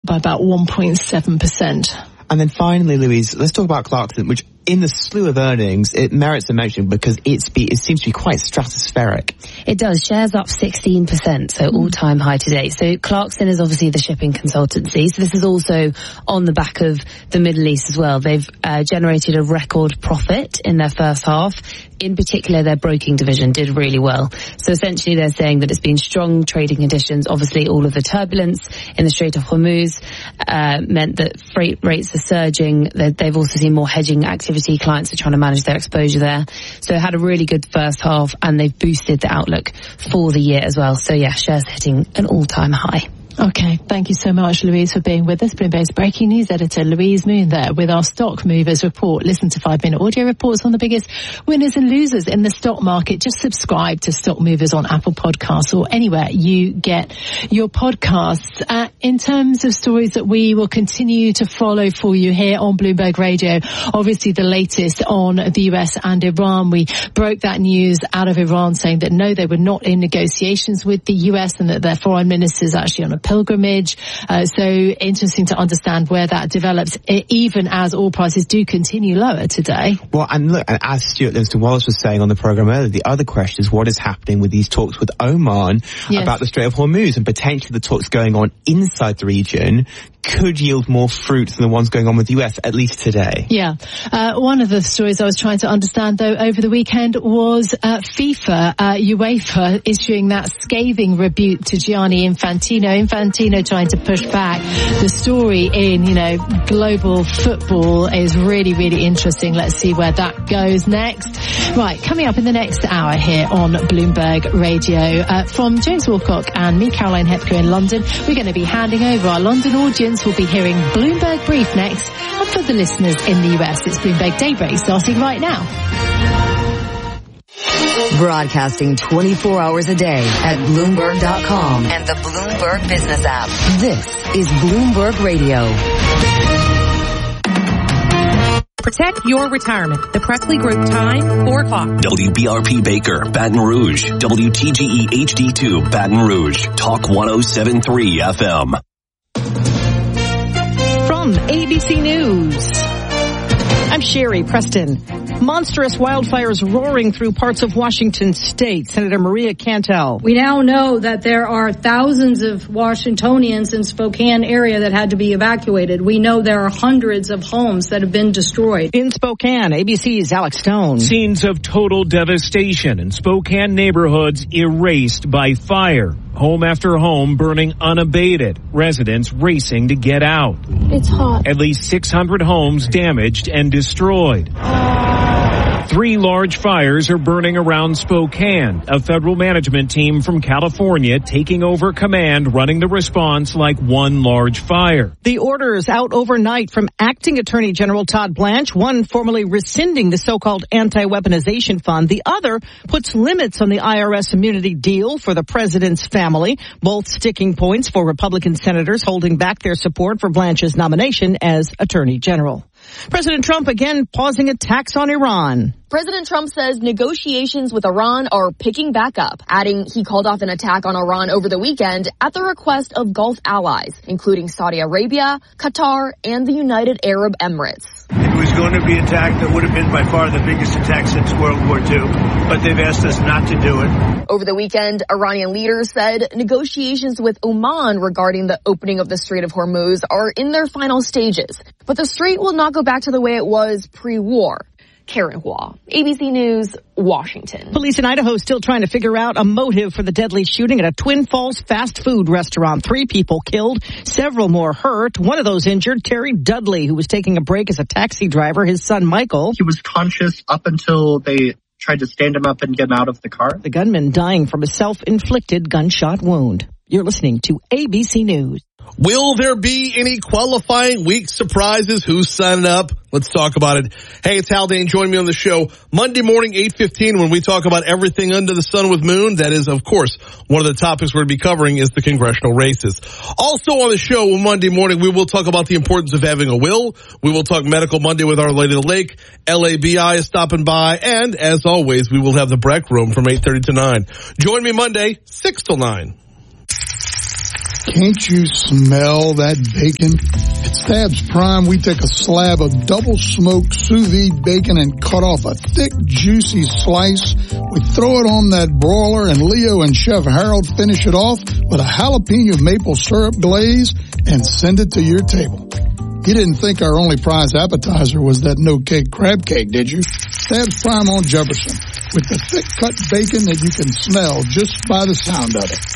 by about 1.7%. And then finally, Louise, let's talk about Clarkson, which in the slew of earnings, it merits a mention because it seems to be quite stratospheric. It does. Shares up 16%, so all-time high today. So Clarkson is obviously the shipping consultancy. So this is also on the back of the Middle East as well. They've generated a record profit in their first half. In particular, their broking division did really well. So essentially, they're saying that it's been strong trading conditions. Obviously, all of the turbulence in the Strait of Hormuz meant that freight rates are surging. They've also seen more hedging activity. Clients are trying to manage their exposure there. So it had a really good first half, and they've boosted the outlook for the year as well. So yeah, shares hitting an all-time high. Okay, thank you so much, Louise, for being with us. Bloomberg's breaking news editor, Louise Moon, there with our Stock Movers report. Listen to 5-minute audio reports on the biggest winners and losers in the stock market. Just subscribe to Stock Movers on Apple Podcasts or anywhere you get your podcasts. In terms of stories that we will continue to follow for you here on Bloomberg Radio, obviously the latest on the US and Iran. We broke that news out of Iran saying that no, they were not in negotiations with the US and that their foreign minister is actually on a pilgrimage. So interesting to understand where that develops, even as oil prices do continue lower today. Well, and look, as Stuart Livingston Wallace was saying on the programme earlier, the other question is what is happening with these talks with Oman about the Strait of Hormuz, and potentially the talks going on inside the region could yield more fruit than the ones going on with the US, at least today. Yeah. One of the stories I was trying to understand, though, over the weekend was FIFA, UEFA issuing that scathing rebuke to Gianni Infantino. Infantino trying to push back. The story in, global football is really, really interesting. Let's see where that goes next. Right, coming up in the next hour here on Bloomberg Radio, from James Wilcock and me, Caroline Hepker in London, we're going to be handing over our London audience. We'll be hearing Bloomberg Brief next. And for the listeners in the US, it's Bloomberg Daybreak starting right now. Broadcasting 24 hours a day at Bloomberg.com and the Bloomberg Business app. This is Bloomberg Radio. Protect your retirement. The Presley Group time, 4 o'clock. WBRP Baker, Baton Rouge. WTGE HD2, Baton Rouge. Talk 107.3 FM. From ABC News, I'm Sherry Preston. Monstrous wildfires roaring through parts of Washington state. Senator Maria Cantel. We now know that there are thousands of Washingtonians in Spokane area that had to be evacuated. We know there are hundreds of homes that have been destroyed. In Spokane, ABC's Alex Stone. Scenes of total devastation in Spokane neighborhoods erased by fire. Home after home burning unabated. Residents racing to get out. It's hot. At least 600 homes damaged and destroyed. 3 large fires are burning around Spokane. A federal management team from California taking over command, running the response like one large fire. The orders out overnight from Acting Attorney General Todd Blanche, one formally rescinding the so-called anti-weaponization fund. The other puts limits on the IRS immunity deal for the president's family. Both sticking points for Republican senators holding back their support for Blanche's nomination as Attorney General. President Trump again pausing attacks on Iran. President Trump says negotiations with Iran are picking back up, adding he called off an attack on Iran over the weekend at the request of Gulf allies, including Saudi Arabia, Qatar, and the United Arab Emirates. It was going to be an attack that would have been by far the biggest attack since World War II, but they've asked us not to do it. Over the weekend, Iranian leaders said negotiations with Oman regarding the opening of the Strait of Hormuz are in their final stages, but the strait will not go back to the way it was pre-war. Karen Hua, ABC News, Washington. Police in Idaho still trying to figure out a motive for the deadly shooting at a Twin Falls fast food restaurant. 3 people killed, several more hurt. One of those injured, Terry Dudley, who was taking a break as a taxi driver. His son, Michael. He was conscious up until they tried to stand him up and get him out of the car. The gunman dying from a self-inflicted gunshot wound. You're listening to ABC News. Will there be any qualifying week surprises? Who's signing up? Let's talk about it. Hey, it's Haldane. Join me on the show Monday morning, 8:15, when we talk about everything under the sun with Moon. That is, of course, one of the topics we're going to be covering is the congressional races. Also on the show Monday morning, we will talk about the importance of having a will. We will talk Medical Monday with Our Lady of the Lake. LABI is stopping by. And, as always, we will have the Breck Room from 8:30 to 9. Join me Monday, 6 till 9. Can't you smell that bacon? At Stabs Prime, we take a slab of double-smoked sous vide bacon and cut off a thick, juicy slice. We throw it on that broiler, and Leo and Chef Harold finish it off with a jalapeno maple syrup glaze and send it to your table. You didn't think our only prize appetizer was that no-cake crab cake, did you? Stabs Prime on Jefferson, with the thick-cut bacon that you can smell just by the sound of it.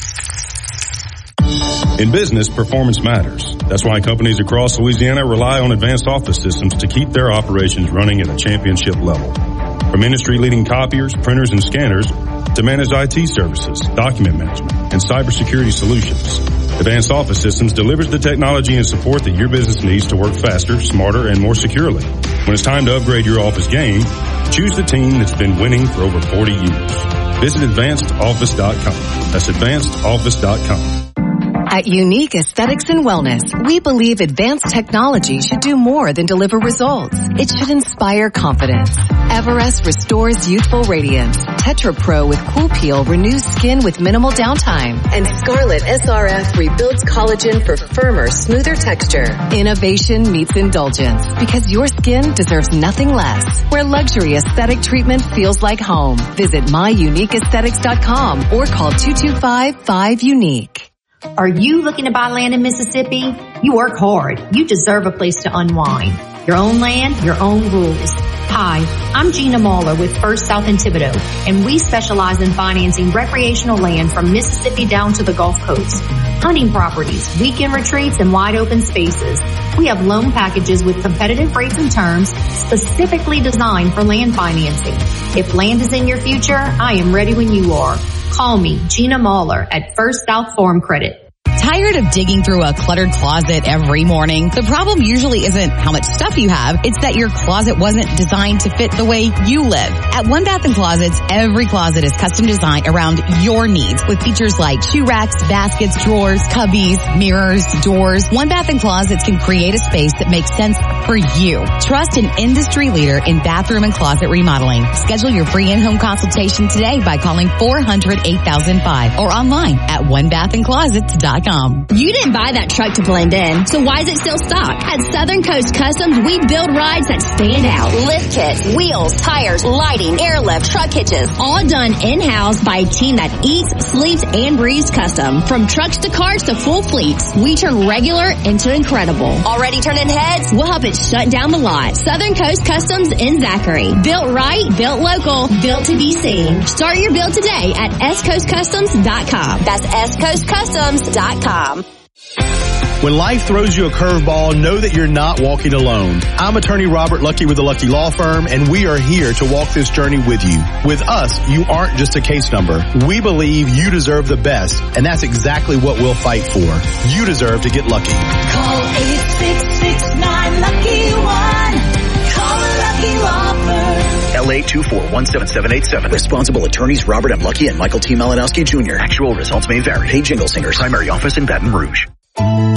In business, performance matters. That's why companies across Louisiana rely on Advanced Office Systems to keep their operations running at a championship level. From industry-leading copiers, printers, and scanners to managed IT services, document management, and cybersecurity solutions, Advanced Office Systems delivers the technology and support that your business needs to work faster, smarter, and more securely. When it's time to upgrade your office game, choose the team that's been winning for over 40 years. Visit AdvancedOffice.com. That's AdvancedOffice.com. At Unique Aesthetics and Wellness, we believe advanced technology should do more than deliver results. It should inspire confidence. Everest restores youthful radiance. Tetra Pro with Cool Peel renews skin with minimal downtime. And Scarlet SRF rebuilds collagen for firmer, smoother texture. Innovation meets indulgence because your skin deserves nothing less. Where luxury aesthetic treatment feels like home. Visit myuniqueaesthetics.com or call 225-5UNIQUE. Are you looking to buy land in Mississippi? You work hard. You deserve a place to unwind. Your own land, your own rules. Hi, I'm Gina Mahler with First South in Thibodaux, and we specialize in financing recreational land from Mississippi down to the Gulf Coast. Hunting properties, weekend retreats, and wide open spaces. We have loan packages with competitive rates and terms specifically designed for land financing. If land is in your future, I am ready when you are. Call me, Gina Mahler, at First South Farm Credit. Tired of digging through a cluttered closet every morning? The problem usually isn't how much stuff you have, it's that your closet wasn't designed to fit the way you live. At One Bath & Closets, every closet is custom designed around your needs with features like shoe racks, baskets, drawers, cubbies, mirrors, doors. One Bath & Closets can create a space that makes sense for you. Trust an industry leader in bathroom and closet remodeling. Schedule your free in-home consultation today by calling 400-8005 or online at onebathandclosets.com. You didn't buy that truck to blend in, so why is it still stock? At Southern Coast Customs, we build rides that stand out. Lift kits, wheels, tires, lighting, airlift, truck hitches, all done in-house by a team that eats, sleeps, and breathes custom. From trucks to cars to full fleets, we turn regular into incredible. Already turning heads? We'll help it shut down the lot. Southern Coast Customs in Zachary. Built right, built local, built to be seen. Start your build today at scoastcustoms.com. That's scoastcustoms.com. When life throws you a curveball, know that you're not walking alone. I'm attorney Robert Lucky with the Lucky Law Firm, and we are here to walk this journey with you. With us, you aren't just a case number. We believe you deserve the best, and that's exactly what we'll fight for. You deserve to get lucky. Call 866-9-LUCKY-1. Call a Lucky Law Firm. LA 2417787. Responsible attorneys Robert M. Lucky and Michael T. Malinowski Jr. Actual results may vary. Hey, Jingle Singers. Primary office in Baton Rouge.